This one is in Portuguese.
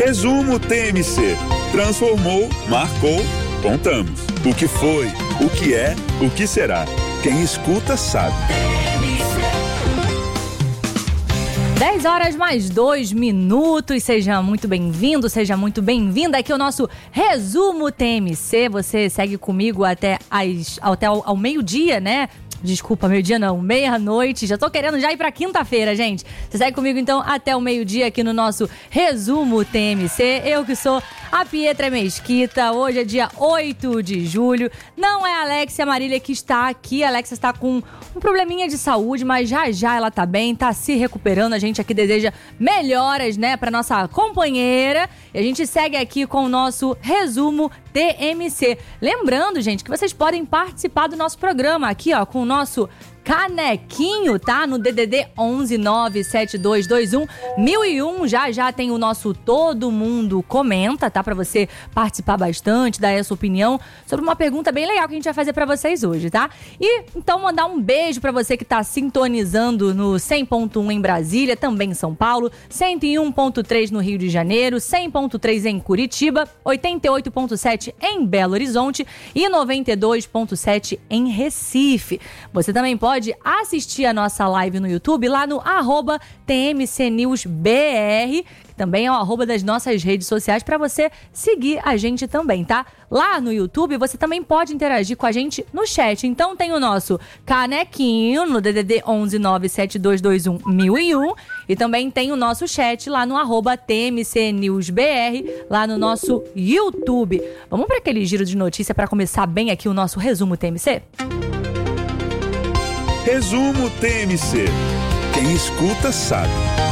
Resumo TMC. Transformou, marcou, contamos. O que foi, o que é, o que será. Quem escuta sabe. 10 horas mais 2 minutos, seja muito bem-vindo, seja muito bem-vinda. Aqui é o nosso Resumo TMC, você segue comigo até ao meio-dia, né? Desculpa, meio-dia não, meia-noite. Já tô querendo já ir pra quinta-feira, gente. Você segue comigo, então, até o meio-dia aqui no nosso Resumo TMC. Eu que sou a Pietra Mesquita. Hoje é dia 8 de julho. Não é a Alexia Marília que está aqui. A Alexia está com um probleminha de saúde, mas já ela tá bem, tá se recuperando. A gente aqui deseja melhoras, né, pra nossa companheira. E a gente segue aqui com o nosso Resumo TMC. Lembrando, gente, que vocês podem participar do nosso programa aqui, ó, com o nosso canequinho, tá? No DDD 11 97221 1001. Já tem o nosso Todo Mundo Comenta, tá? Pra você participar bastante, dar essa opinião sobre uma pergunta bem legal que a gente vai fazer pra vocês hoje, tá? E então mandar um beijo pra você que tá sintonizando no 100.1 em Brasília, também em São Paulo, 101.3 no Rio de Janeiro, 100.3 em Curitiba, 88.7 em Belo Horizonte e 92.7 em Recife. Você também pode assistir a nossa live no YouTube lá no @TMCNewsBR, que também é o @ das nossas redes sociais, para você seguir a gente também, tá? Lá no YouTube você também pode interagir com a gente no chat. Então tem o nosso canequinho no DDD 11 97221 1001 e também tem o nosso chat lá no @TMCNewsBR, lá no nosso YouTube. Vamos para aquele giro de notícia para começar bem aqui o nosso Resumo TMC? Resumo TMC. Quem escuta sabe.